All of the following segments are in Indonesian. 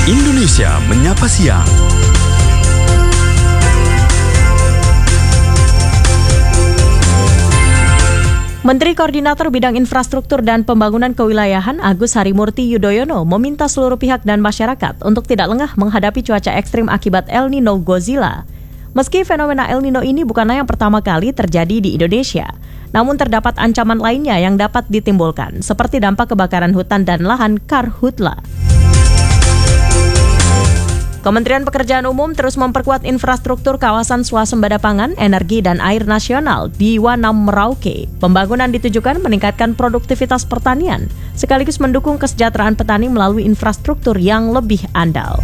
Indonesia Menyapa Siang. Menteri Koordinator Bidang Infrastruktur dan Pembangunan Kewilayahan Agus Harimurti Yudhoyono meminta seluruh pihak dan masyarakat untuk tidak lengah menghadapi cuaca ekstrim akibat El Nino Godzilla. Meski fenomena El Nino ini bukanlah yang pertama kali terjadi di Indonesia, namun terdapat ancaman lainnya yang dapat ditimbulkan, seperti dampak kebakaran hutan dan lahan karhutla. Kementerian Pekerjaan Umum terus memperkuat infrastruktur kawasan swasembada pangan, energi, dan air nasional di Wanam Merauke. Pembangunan ditujukan meningkatkan produktivitas pertanian, sekaligus mendukung kesejahteraan petani melalui infrastruktur yang lebih andal.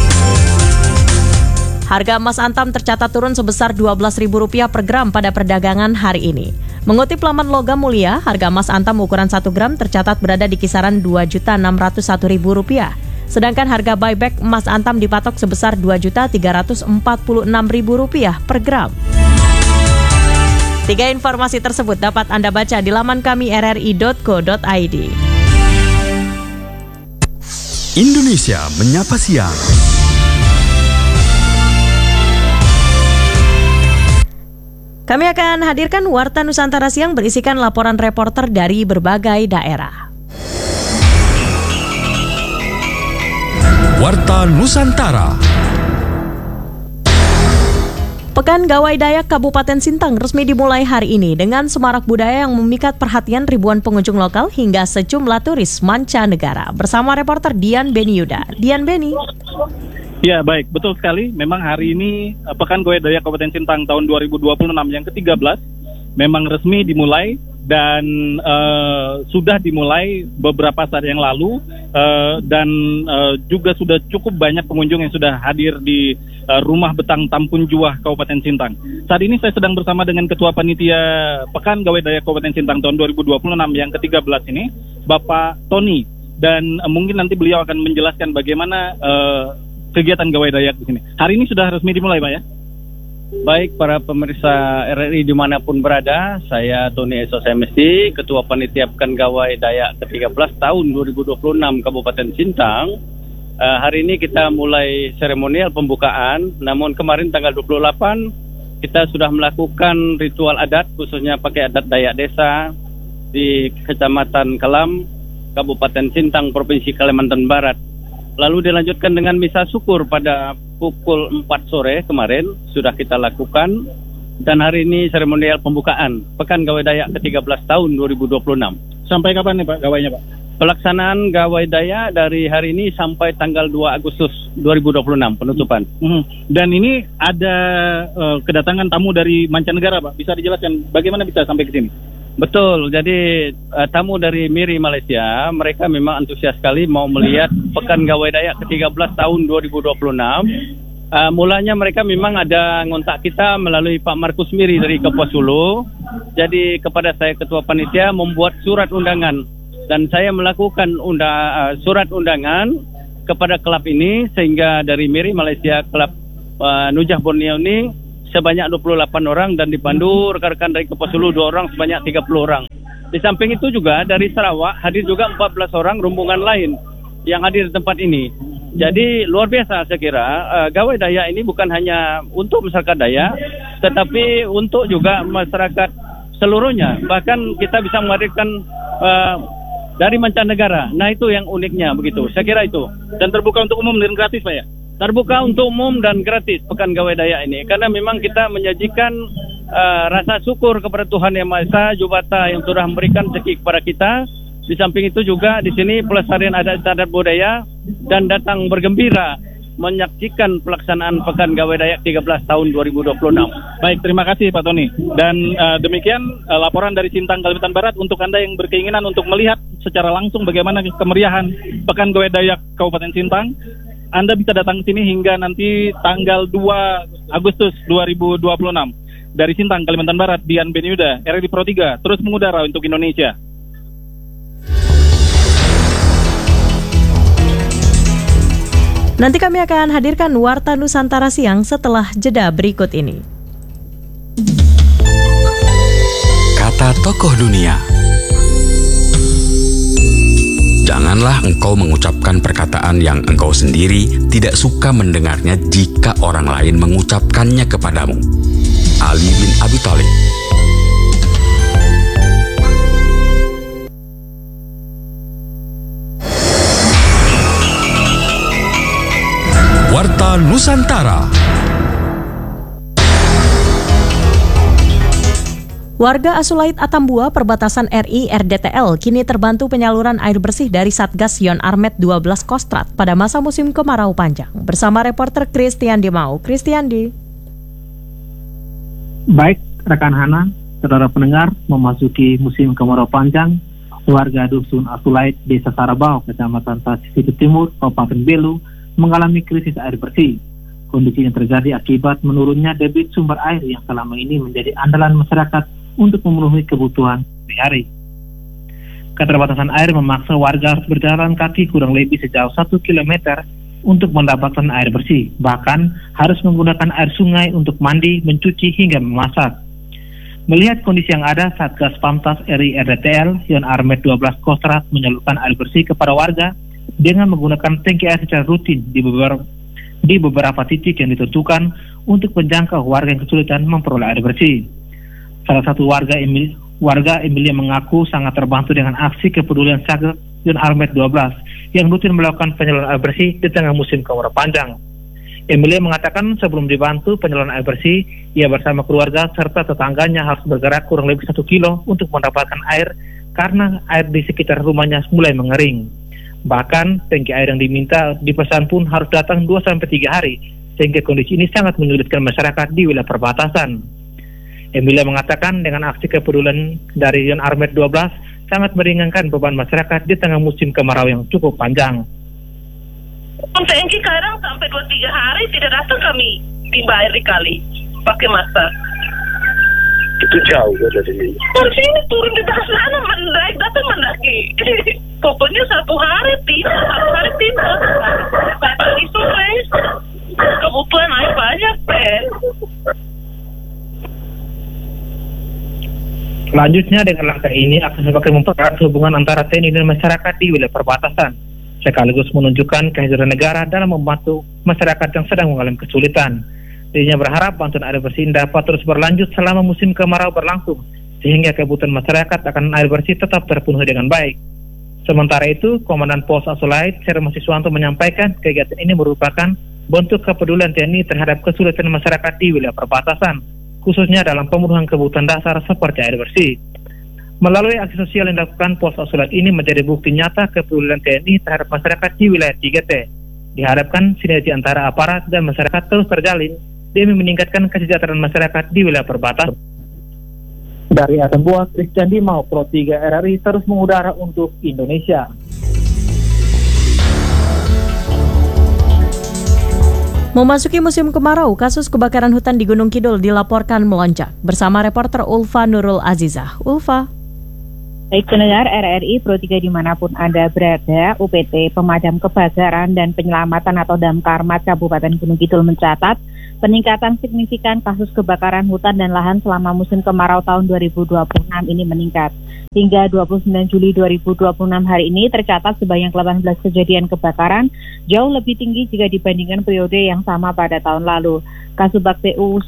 Harga emas antam tercatat turun sebesar Rp12.000 per gram pada perdagangan hari ini. Mengutip laman Logam Mulia, harga emas antam ukuran 1 gram tercatat berada di kisaran Rp2.601.000. Sedangkan harga buyback emas antam dipatok sebesar Rp2.346.000 per gram. 3 informasi tersebut dapat Anda baca di laman kami rri.co.id. Indonesia Menyapa Siang. Kami akan hadirkan Warta Nusantara Siang berisikan laporan reporter dari berbagai daerah. Warta Nusantara. Pekan Gawai Dayak Kabupaten Sintang resmi dimulai hari ini dengan semarak budaya yang memikat perhatian ribuan pengunjung lokal hingga sejumlah turis mancanegara. Bersama reporter Dian Beniuda. Dian Beni. Ya, baik, betul sekali. Memang hari ini Pekan Gawai Dayak Kabupaten Sintang tahun 2026 yang ke-13 memang resmi dimulai dan sudah dimulai beberapa saat yang lalu dan juga sudah cukup banyak pengunjung yang sudah hadir di Rumah Betang Tampun Juah Kabupaten Sintang. Saat ini saya sedang bersama dengan Ketua Panitia Pekan Gawai Dayak Kabupaten Sintang tahun 2026 yang ke-13 ini, Bapak Tony, dan mungkin nanti beliau akan menjelaskan bagaimana kegiatan Gawai Dayak di sini. Hari ini sudah resmi dimulai, Pak, ya? Baik, para pemirsa RRI dimanapun berada, saya Tony SMSD, Ketua Panitia Pekan Gawai Dayak ke-13 tahun 2026 Kabupaten Sintang. Hari ini kita mulai seremonial pembukaan, namun kemarin tanggal 28 kita sudah melakukan ritual adat, khususnya pakai adat Dayak Desa di Kecamatan Kelam, Kabupaten Sintang, Provinsi Kalimantan Barat. Lalu dilanjutkan dengan misa syukur pada pukul 4 sore kemarin sudah kita lakukan, dan hari ini seremonial pembukaan Pekan Gawai Dayak ke-13 tahun 2026. Sampai kapan nih, Pak, gawainya, Pak? Pelaksanaan Gawai Dayak dari hari ini sampai tanggal 2 Agustus 2026 penutupan. Dan ini ada kedatangan tamu dari mancanegara, Pak. Bisa dijelaskan bagaimana bisa sampai ke sini? Betul, jadi tamu dari MIRI Malaysia, mereka memang antusias sekali mau melihat Pekan Gawai Dayak ke-13 tahun 2026. Mulanya mereka memang ada ngontak kita melalui Pak Markus Miri dari Kapuas Hulu. Jadi kepada saya Ketua Panitia membuat surat undangan, dan saya melakukan surat undangan kepada klub ini, sehingga dari MIRI Malaysia klub Nujah Borneo ini sebanyak 28 orang, dan dipandu rekan-rekan dari Kapuas Hulu 2 orang, sebanyak 30 orang. Di samping itu juga dari Sarawak hadir juga 14 orang rombongan lain yang hadir di tempat ini. Jadi luar biasa saya kira. Gawai Dayak ini bukan hanya untuk masyarakat Dayak, tetapi untuk juga masyarakat seluruhnya. Bahkan kita bisa menghadirkan dari mancanegara. Nah, itu yang uniknya begitu. Saya kira itu. Dan terbuka untuk umum dan gratis, Pak, ya? Terbuka untuk umum dan gratis Pekan Gawai Dayak ini, karena memang kita menyajikan rasa syukur kepada Tuhan Yang Maha Esa, Jubata yang sudah memberikan rezeki kepada kita. Di samping itu juga di sini pelestarian adat budaya dan datang bergembira menyaksikan pelaksanaan Pekan Gawai Dayak 13 tahun 2026. Baik, terima kasih Pak Tony. Dan demikian laporan dari Sintang, Kalimantan Barat. Untuk Anda yang berkeinginan untuk melihat secara langsung bagaimana kemeriahan Pekan Gawai Dayak Kabupaten Sintang, Anda bisa datang ke sini hingga nanti tanggal 2 Agustus 2026. Dari Sintang, Kalimantan Barat, Dian Beniuda, RRI Pro 3, terus mengudara untuk Indonesia. Nanti kami akan hadirkan Warta Nusantara Siang setelah jeda berikut ini. Kata tokoh dunia. Janganlah engkau mengucapkan perkataan yang engkau sendiri tidak suka mendengarnya jika orang lain mengucapkannya kepadamu. Ali bin Abi Thalib. Warta Nusantara. Warga Asulait Atambua, perbatasan RI RDTL, kini terbantu penyaluran air bersih dari Satgas Yon Armet 12 Kostrad pada masa musim kemarau panjang. Bersama reporter Kristiandi Mau. Kristiandi. Baik, rekan Hana, saudara pendengar, memasuki musim kemarau panjang, warga Dusun Asulait, Desa Sarabau, Kecamatan Tasik Timur, Kabupaten Belu, mengalami krisis air bersih. Kondisi yang terjadi akibat menurunnya debit sumber air yang selama ini menjadi andalan masyarakat untuk memenuhi kebutuhan sehari-hari. Keterbatasan air memaksa warga harus berjalan kaki kurang lebih sejauh 1 km untuk mendapatkan air bersih. Bahkan harus menggunakan air sungai untuk mandi, mencuci, hingga memasak. Melihat kondisi yang ada, Satgas Pamtas RI RDTL Yon Armet 12 Kostrad menyalurkan air bersih kepada warga dengan menggunakan tangki air secara rutin di beberapa titik yang ditentukan untuk menjangkau warga yang kesulitan memperoleh air bersih. Salah satu warga Emilia mengaku sangat terbantu dengan aksi kepedulian Satgas Yon Armet 12 yang rutin melakukan penyaluran air bersih di tengah musim kemarau panjang. Emilia mengatakan sebelum dibantu penyaluran air bersih, ia bersama keluarga serta tetangganya harus bergerak kurang lebih 1 kilo untuk mendapatkan air karena air di sekitar rumahnya mulai mengering. Bahkan tangki air yang diminta dipesan pun harus datang 2-3 hari, sehingga kondisi ini sangat menyulitkan masyarakat di wilayah perbatasan. Emilia mengatakan dengan aksi kepedulian dari Yon Armet 12 sangat meringankan beban masyarakat di tengah musim kemarau yang cukup panjang. Tangki kadang sampai 2-3 hari tidak datang, kami timba air di kali pakai masak. Itu jauh ya dari sini. Dari sini turun di atas sana, naik datang mendaki. Pokoknya 1 hari timba. Di sungai kebutuhan air banyak, Pen. Selanjutnya dengan langkah ini akan semakin mempererat hubungan antara TNI dan masyarakat di wilayah perbatasan, sekaligus menunjukkan kehadiran negara dalam membantu masyarakat yang sedang mengalami kesulitan. Dirinya berharap bantuan air bersih dapat terus berlanjut selama musim kemarau berlangsung, sehingga kebutuhan masyarakat akan air bersih tetap terpenuhi dengan baik. Sementara itu, Komandan Pos Asulait, Serma Siswanto menyampaikan kegiatan ini merupakan bentuk kepedulian TNI terhadap kesulitan masyarakat di wilayah perbatasan, khususnya dalam pemenuhan kebutuhan dasar seperti air bersih. Melalui aksi sosial yang dilakukan Pos Asulait ini menjadi bukti nyata kepedulian TNI terhadap masyarakat di wilayah 3T. Diharapkan sinergi antara aparat dan masyarakat terus terjalin demi meningkatkan kesejahteraan masyarakat di wilayah perbatasan. Dari Atambua, Kristiandi Mau, Pro 3 RRI terus mengudara untuk Indonesia. Memasuki musim kemarau, kasus kebakaran hutan di Gunung Kidul dilaporkan melonjak. Bersama reporter Ulfa Nurul Azizah. Ulfa. Baik pendengar RRI Pro 3 dimanapun Anda berada, UPT Pemadam Kebakaran dan Penyelamatan atau Damkarmat Kabupaten Gunung Kidul mencatat peningkatan signifikan kasus kebakaran hutan dan lahan selama musim kemarau tahun 2026 ini meningkat. Hingga 29 Juli 2026 hari ini tercatat sebanyak 18 kejadian kebakaran, jauh lebih tinggi jika dibandingkan periode yang sama pada tahun lalu. Kasubag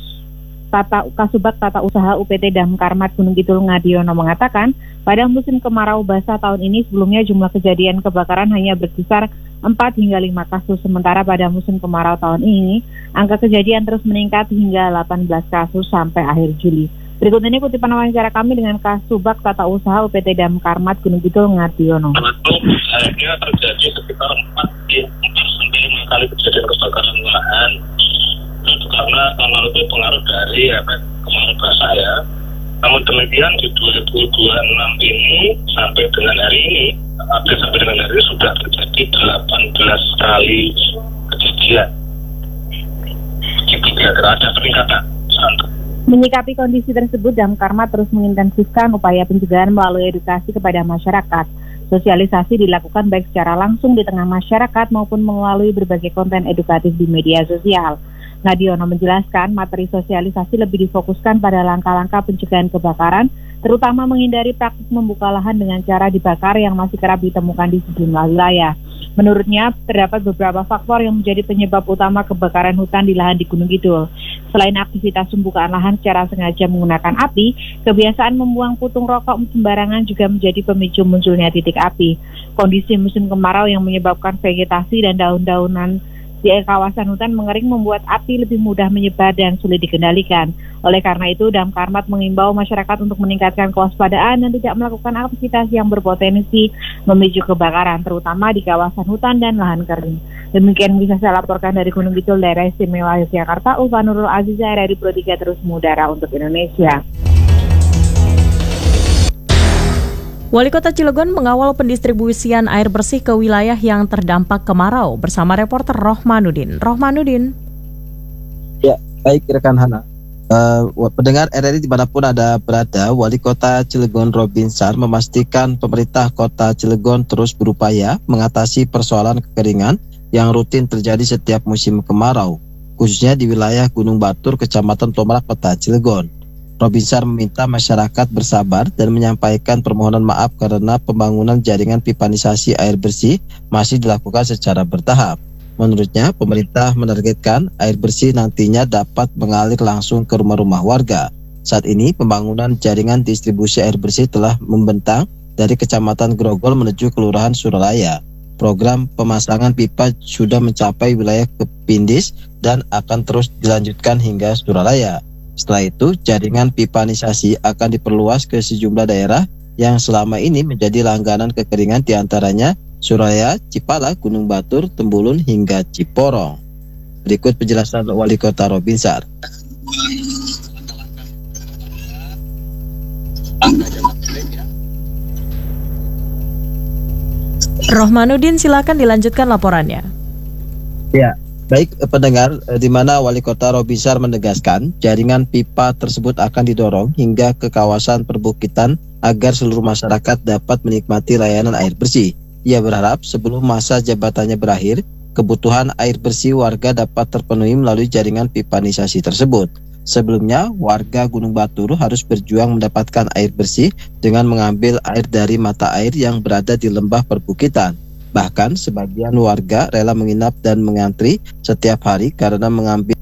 Tata Usaha UPT Damkarmat Gunung Kidul Ngadiono mengatakan, pada musim kemarau basah tahun ini sebelumnya jumlah kejadian kebakaran hanya berkisar 4 hingga 5 kasus, sementara pada musim kemarau tahun ini, angka kejadian terus meningkat hingga 18 kasus sampai akhir Juli. Berikut ini kutipan wawancara kami dengan Kasubag Tata Usaha UPT Damkarmat Gunung Kidul Ngadiono. Akhirnya terjadi sekitar 4-5 kali kejadian kebakaran lahan. Itu karena tahun lalu berpengaruh dari efek kemarau basah ya. Namun demikian di 2026 ini sampai dengan hari ini sudah terjadi 18 kali kejadian. Begitu kira-kira ada peningkatan. Menyikapi kondisi tersebut, Damkarmat terus mengintensifkan upaya pencegahan melalui edukasi kepada masyarakat. Sosialisasi dilakukan baik secara langsung di tengah masyarakat maupun melalui berbagai konten edukatif di media sosial. Ngadiono menjelaskan materi sosialisasi lebih difokuskan pada langkah-langkah pencegahan kebakaran terutama menghindari praktik membuka lahan dengan cara dibakar yang masih kerap ditemukan di sejumlah wilayah. Menurutnya, terdapat beberapa faktor yang menjadi penyebab utama kebakaran hutan di lahan di Gunung Kidul. Selain aktivitas pembukaan lahan secara sengaja menggunakan api, kebiasaan membuang putung rokok sembarangan juga menjadi pemicu munculnya titik api. Kondisi musim kemarau yang menyebabkan vegetasi dan daun-daunan di kawasan hutan mengering membuat api lebih mudah menyebar dan sulit dikendalikan. Oleh karena itu, Damkarmat mengimbau masyarakat untuk meningkatkan kewaspadaan dan tidak melakukan aktivitas yang berpotensi memicu kebakaran, terutama di kawasan hutan dan lahan kering. Demikian bisa saya laporkan dari Gunung Kidul, Daerah Istimewa Yogyakarta. Ulfa Nurul Aziza, RRI Pro 3 terus mengudara untuk Indonesia. Wali Kota Cilegon mengawal pendistribusian air bersih ke wilayah yang terdampak kemarau bersama reporter Rohmanudin. Rohmanudin. Ya, baik rekan Hana. Pendengar RRI dimanapun Anda berada, Wali Kota Cilegon Robinsar memastikan pemerintah Kota Cilegon terus berupaya mengatasi persoalan kekeringan yang rutin terjadi setiap musim kemarau, khususnya di wilayah Gunung Batur, Kecamatan Tomrak, Kota Cilegon. Robinsar meminta masyarakat bersabar dan menyampaikan permohonan maaf karena pembangunan jaringan pipanisasi air bersih masih dilakukan secara bertahap. Menurutnya, pemerintah menargetkan air bersih nantinya dapat mengalir langsung ke rumah-rumah warga. Saat ini, pembangunan jaringan distribusi air bersih telah membentang dari Kecamatan Grogol menuju Kelurahan Suralaya. Program pemasangan pipa sudah mencapai wilayah Kepindis dan akan terus dilanjutkan hingga Suralaya. Setelah itu, jaringan pipanisasi akan diperluas ke sejumlah daerah yang selama ini menjadi langganan kekeringan, diantaranya Suralaya, Cipala, Gunung Batur, Tembulun, hingga Ciporong. Berikut penjelasan Wali Kota Robinsar. Rohmanudin, silakan dilanjutkan laporannya. Ya. Baik pendengar, di mana Wali Kota Robinsar menegaskan jaringan pipa tersebut akan didorong hingga ke kawasan perbukitan agar seluruh masyarakat dapat menikmati layanan air bersih. Ia berharap sebelum masa jabatannya berakhir, kebutuhan air bersih warga dapat terpenuhi melalui jaringan pipanisasi tersebut. Sebelumnya, warga Gunung Batur harus berjuang mendapatkan air bersih dengan mengambil air dari mata air yang berada di lembah perbukitan. Bahkan sebagian warga rela menginap dan mengantri setiap hari karena mengambil